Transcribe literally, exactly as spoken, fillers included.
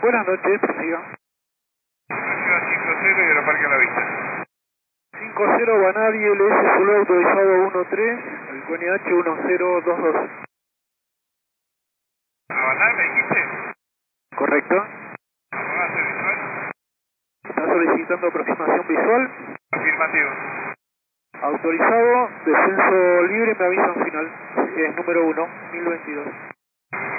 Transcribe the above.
Buenas noches, prosiga. cinco cero y Aeroparque a la vista. cinco cero Vanadi, L S Zulu autorizado uno tres, el Q N H uno cero dos dos. ¿Avatar me dijiste? Correcto. ¿Cómo va a ser visual? Está solicitando aproximación visual. Afirmativo. Autorizado, descenso libre, me avisan final. Es número uno, mil veintidós.